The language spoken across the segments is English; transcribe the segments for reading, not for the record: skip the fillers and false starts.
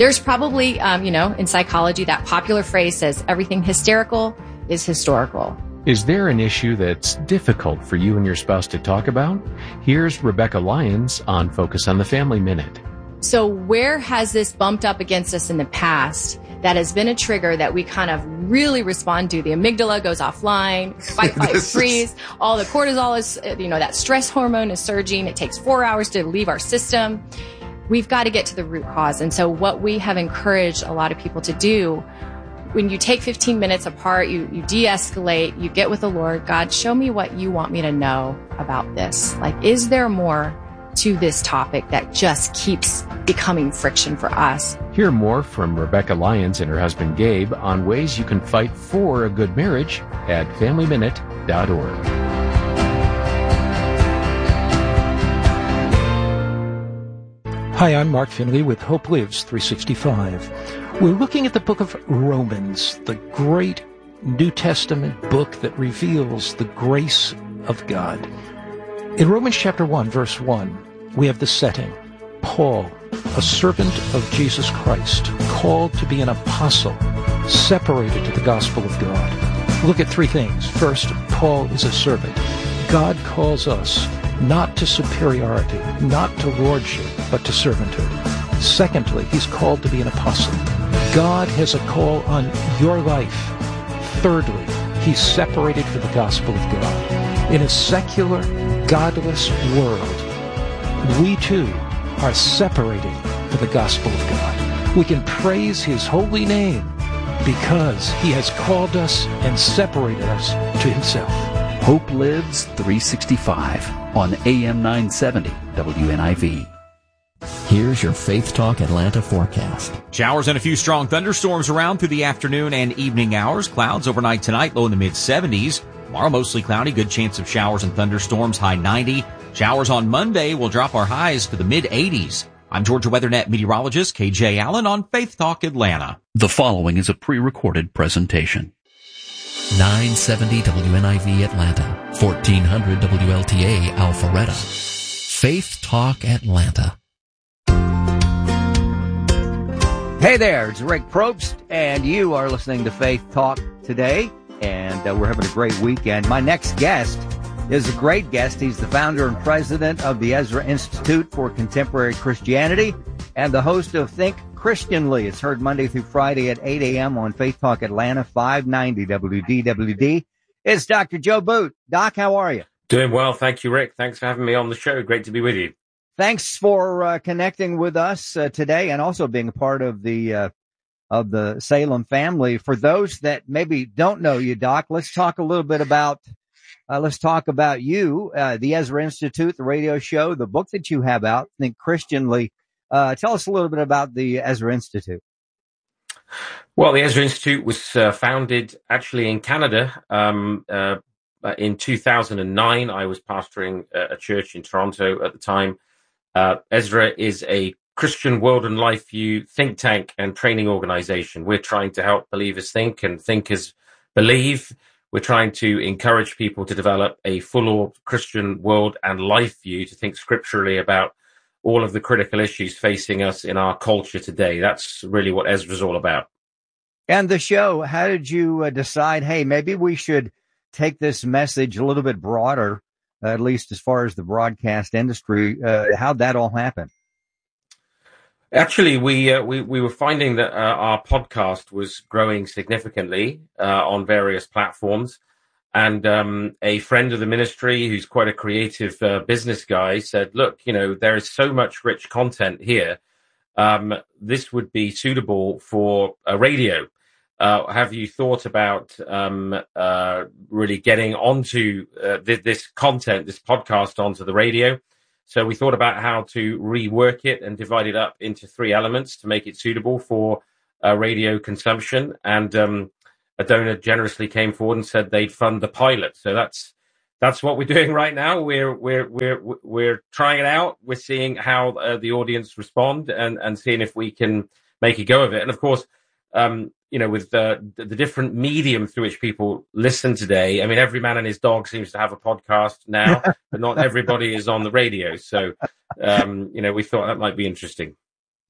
There's probably, in psychology, that popular phrase says everything hysterical is historical. Is there an issue that's difficult for you and your spouse to talk about? Here's Rebecca Lyons on Focus on the Family Minute. So where has this bumped up against us in the past that has been a trigger that we kind of really respond to? The amygdala goes offline, fight, freeze. All the cortisol is, that stress hormone is surging. It takes 4 hours to leave our system. We've got to get to the root cause. And so what we have encouraged a lot of people to do, when you take 15 minutes apart, you de-escalate, you get with the Lord. God, show me what you want me to know about this. Like, is there more to this topic that just keeps becoming friction for us? Hear more from Rebecca Lyons and her husband Gabe on ways you can fight for a good marriage at FamilyMinute.org. Hi, I'm Mark Finley with Hope Lives 365. We're looking at the book of Romans, the great New Testament book that reveals the grace of God. In Romans chapter 1, verse 1, we have the setting. Paul, a servant of Jesus Christ, called to be an apostle, separated to the gospel of God. Look at three things. First, Paul is a servant. God calls us not to superiority, not to lordship, but to servanthood. Secondly, he's called to be an apostle. God has a call on your life. Thirdly, he's separated for the gospel of God. In a secular, godless world, we too are separated for the gospel of God. We can praise his holy name because he has called us and separated us to himself. Hope Lives 365 on AM 970 WNIV. Here's your Faith Talk Atlanta forecast. Showers and a few strong thunderstorms around through the afternoon and evening hours. Clouds overnight tonight, low in the mid-70s. Tomorrow, mostly cloudy, good chance of showers and thunderstorms, high 90. Showers on Monday will drop our highs to the mid-80s. I'm Georgia WeatherNet meteorologist KJ Allen on Faith Talk Atlanta. The following is a pre-recorded presentation. 970 WNIV Atlanta, 1400 WLTA Alpharetta. Faith Talk Atlanta. Hey there, it's Rick Probst, and you are listening to Faith Talk today, and we're having a great weekend. My next guest is a great guest. He's the founder and president of the Ezra Institute for Contemporary Christianity and the host of Think Christianly. It's heard Monday through Friday at 8 a.m. on Faith Talk Atlanta, 590 WDWD. It's Dr. Joe Boot. Doc, how are you? Doing well. Thank you, Rick. Thanks for having me on the show. Great to be with you. Thanks for connecting with us today and also being a part of the Salem family. For those that maybe don't know you, Doc, let's talk a little bit about you, the Ezra Institute, the radio show, the book that you have out, Think Christianly. Tell us a little bit about the Ezra Institute. Well, the Ezra Institute was founded actually in Canada. In 2009, I was pastoring a church in Toronto at the time. Ezra is a Christian world and life view think tank and training organization. We're trying to help believers think and thinkers believe. We're trying to encourage people to develop a full Christian world and life view, to think scripturally about all of the critical issues facing us in our culture today. That's really what Ezra's all about. And the show, how did you decide, hey, maybe we should take this message a little bit broader, at least as far as the broadcast industry? How'd that all happen? Actually, we were finding that our podcast was growing significantly on various platforms. And a friend of the ministry, who's quite a creative business guy, said, look, there is so much rich content here. This would be suitable for a radio. Have you thought about really getting onto this content, this podcast, onto the radio? So we thought about how to rework it and divide it up into three elements to make it suitable for radio consumption. And a donor generously came forward and said they'd fund the pilot. So that's what we're doing right now. We're trying it out. We're seeing how the audience respond and seeing if we can make a go of it. And of course, with the different medium through which people listen today, I mean, every man and his dog seems to have a podcast now, but not everybody is on the radio. So, we thought that might be interesting.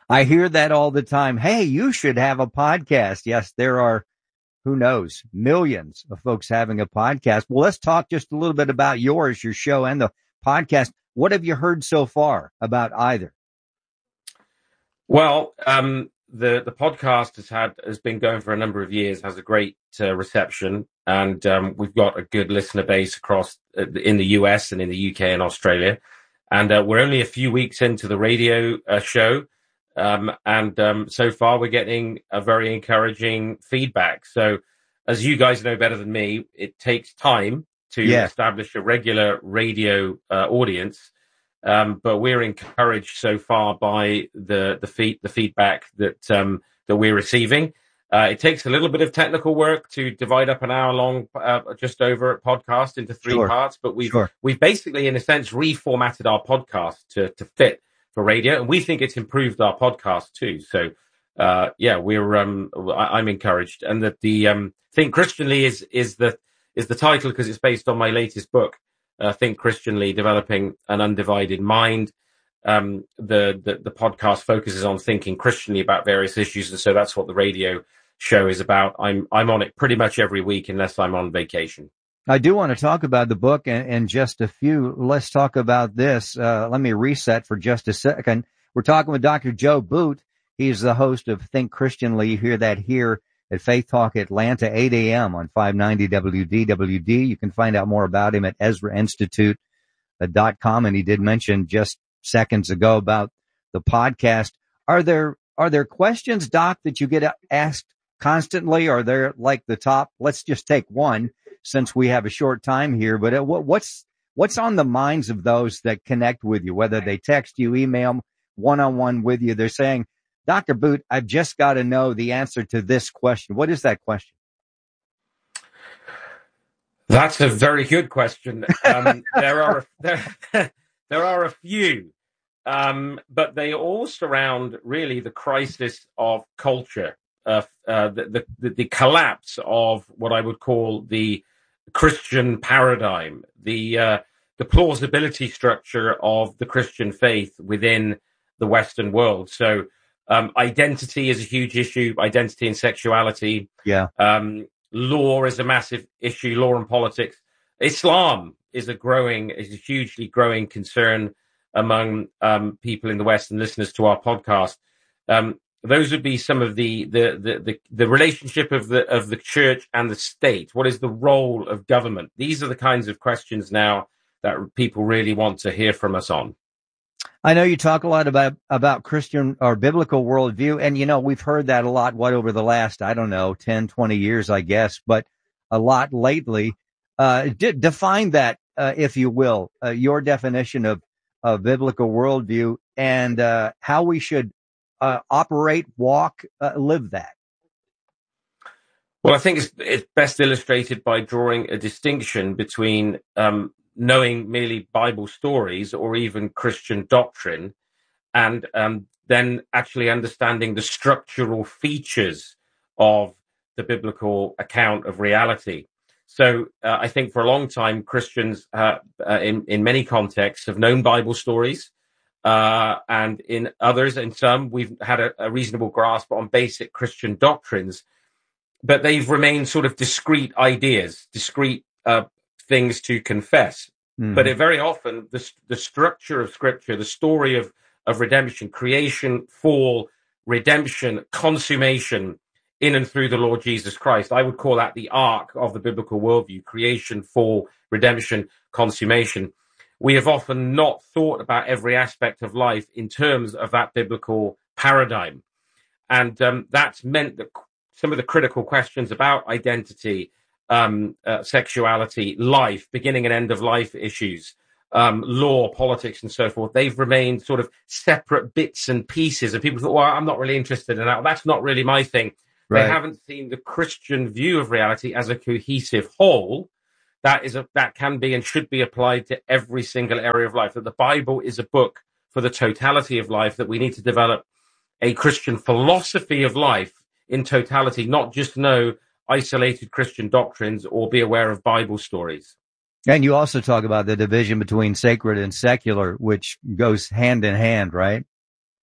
I hear that all the time. Hey, you should have a podcast. Yes, there are, who knows, millions of folks having a podcast. Well, let's talk just a little bit about yours, your show and the podcast. What have you heard so far about either? Well, the podcast has been going for a number of years, has a great reception, and we've got a good listener base across in the US and in the UK and Australia. And we're only a few weeks into the radio show, and so far we're getting a very encouraging feedback. So, as you guys know better than me, it takes time to establish a regular radio audience. But we're encouraged so far by the feedback that we're receiving. It takes a little bit of technical work to divide up an hour-long, just over podcast into three parts. But we've basically, in a sense, reformatted our podcast to fit for radio, and we think it's improved our podcast too. So, I'm encouraged, and that the Think Christianly is the title because it's based on my latest book. Think Christianly, Developing an Undivided Mind. The podcast focuses on thinking Christianly about various issues, and so that's what the radio show is about. I'm on it pretty much every week unless I'm on vacation. I do want to talk about the book in just a few. Let's talk about this. Let me reset for just a second. We're talking with Dr. Joe Boot. He's the host of Think Christianly. You hear that here at Faith Talk Atlanta, 8 a.m. on 590 WDWD. You can find out more about him at EzraInstitute.com. And he did mention just seconds ago about the podcast. Are there questions, Doc, that you get asked constantly? Are there like the top? Let's just take one since we have a short time here. But what's on the minds of those that connect with you, whether they text you, email, one-on-one with you? They're saying, Dr. Boot, I've just got to know the answer to this question. What is that question? That's a very good question. There are a few, but they all surround really the crisis of culture, the collapse of what I would call the Christian paradigm, the plausibility structure of the Christian faith within the Western world. So. Identity is a huge issue. Identity and sexuality. Yeah. Law is a massive issue. Law and politics. Islam is a hugely growing concern among people in the West and listeners to our podcast. Those would be some of the relationship of the church and the state. What is the role of government? These are the kinds of questions now that people really want to hear from us on. I know you talk a lot about Christian or biblical worldview, and, we've heard that a lot, over the last, 10, 20 years, I guess, but a lot lately. Define that, if you will, your definition of biblical worldview and how we should operate, walk, live that. Well, I think it's best illustrated by drawing a distinction between knowing merely Bible stories or even Christian doctrine, and then actually understanding the structural features of the biblical account of reality. So I think for a long time, Christians in many contexts have known Bible stories, and in others, in some, we've had a reasonable grasp on basic Christian doctrines, but they've remained sort of discrete ideas, discrete things to confess. Mm-hmm. But very often the structure of Scripture, the story of redemption, creation, fall, redemption, consummation in and through the Lord Jesus Christ, I would call that the arc of the biblical worldview: creation, fall, redemption, consummation. We have often not thought about every aspect of life in terms of that biblical paradigm. And that's meant that some of the critical questions about identity, sexuality, life, beginning and end of life issues, law, politics, and so forth, they've remained sort of separate bits and pieces. And people thought, well, I'm not really interested in that. Well, that's not really my thing. Right. They haven't seen the Christian view of reality as a cohesive whole that can be and should be applied to every single area of life. That the Bible is a book for the totality of life, that we need to develop a Christian philosophy of life in totality, not just know isolated Christian doctrines or be aware of Bible stories. And you also talk about the division between sacred and secular, which goes hand in hand, right?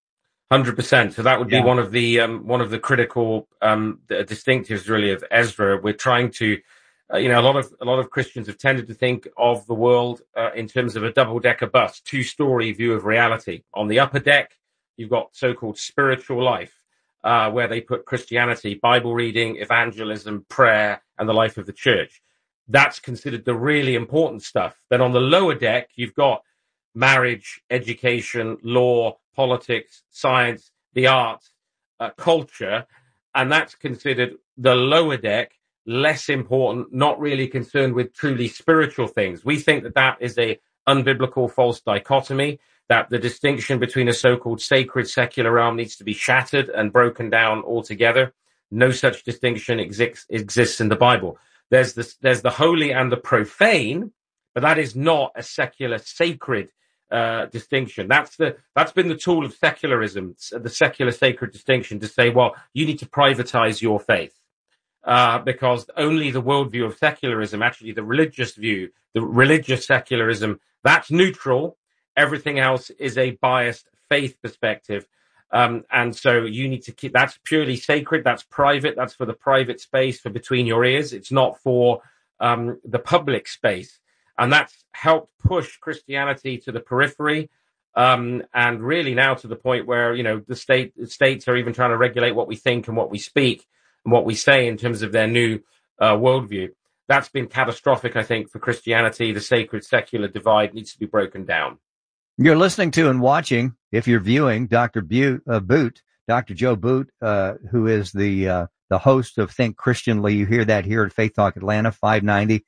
100%. So that would be one of the critical distinctives really of Ezra. We're trying to, a lot of Christians have tended to think of the world in terms of a double-decker bus, two-story view of reality. On the upper deck, you've got so-called spiritual life, where they put Christianity, Bible reading, evangelism, prayer, and the life of the church. That's considered the really important stuff. Then on the lower deck, you've got marriage, education, law, politics, science, the arts, culture, and that's considered the lower deck, less important, not really concerned with truly spiritual things. We think that is a unbiblical false dichotomy, that the distinction between a so-called sacred secular realm needs to be shattered and broken down altogether. No such distinction exists in the Bible. There's the holy and the profane, but that is not a secular sacred distinction. That's been the tool of secularism, the secular sacred distinction, to say, well, you need to privatize your faith. Because only the worldview of secularism, actually the religious view, the religious secularism, that's neutral. Everything else is a biased faith perspective. And so you need to keep, that's purely sacred. That's private. That's for the private space, for between your ears. It's not for the public space. And that's helped push Christianity to the periphery. And really now to the point where, the states are even trying to regulate what we think and what we speak and what we say in terms of their new worldview. That's been catastrophic, I think, for Christianity. The sacred secular divide needs to be broken down. You're listening to and watching, if you're viewing, Dr. Boot, Dr. Joe Boot, who is the host of Think Christianly. You hear that here at Faith Talk Atlanta, 590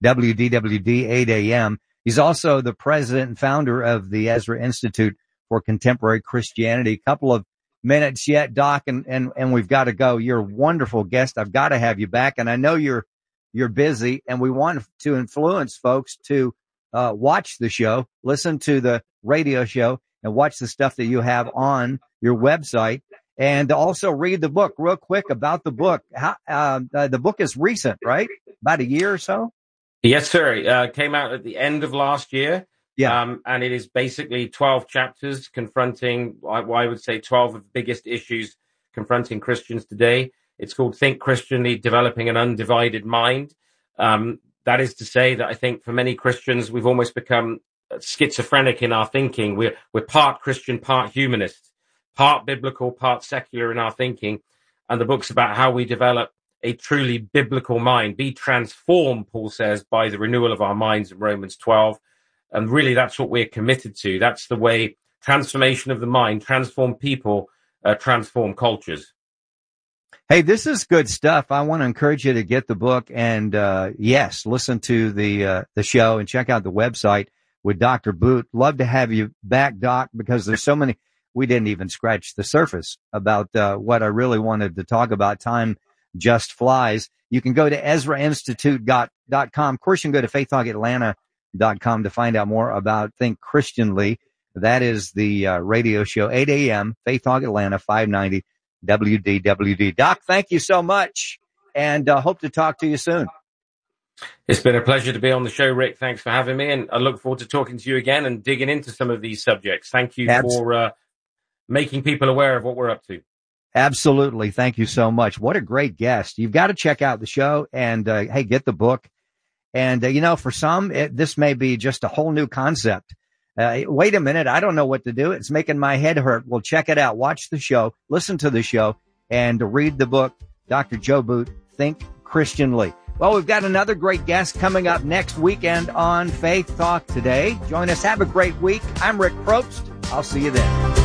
WDWD 8 a.m. He's also the president and founder of the Ezra Institute for Contemporary Christianity. Couple of minutes yet, Doc, and we've got to go. You're a wonderful guest. I've got to have you back, and I know you're busy, and we want to influence folks to watch the show, listen to the radio show, and watch the stuff that you have on your website, and also read the book. Real quick about the book. The book is recent, right? About a year or so? Yes, sir. Came out at the end of last year. Yeah. And it is basically 12 chapters confronting, I would say, 12 of the biggest issues confronting Christians today. It's called Think Christianly, Developing an Undivided Mind. That is to say that I think for many Christians, we've almost become schizophrenic in our thinking. We're part Christian, part humanist, part biblical, part secular in our thinking. And the book's about how we develop a truly biblical mind, be transformed, Paul says, by the renewal of our minds in Romans 12. And really, that's what we're committed to. That's the way, transformation of the mind, transform people, transform cultures. Hey, this is good stuff. I want to encourage you to get the book and, yes, listen to the show and check out the website with Dr. Boot. Love to have you back, Doc, because there's so many, we didn't even scratch the surface about, what I really wanted to talk about. Time just flies. You can go to EzraInstitute.com. Of course, you can go to FaithTalkAtlanta.com to find out more about Think Christianly. That is the radio show, 8 a.m., Faith Talk Atlanta, 590 WDWD. Doc, thank you so much, and hope to talk to you soon. It's been a pleasure to be on the show, Rick. Thanks for having me, and I look forward to talking to you again and digging into some of these subjects. Thank you for making people aware of what we're up to. Absolutely. Thank you so much. What a great guest. You've got to check out the show and, hey, get the book. And, for some, this may be just a whole new concept. Wait a minute. I don't know what to do. It's making my head hurt. Well, check it out. Watch the show, listen to the show, and read the book, Dr. Joe Boot, Think Christianly. Well, we've got another great guest coming up next weekend on Faith Talk Today. Join us. Have a great week. I'm Rick Probst. I'll see you then.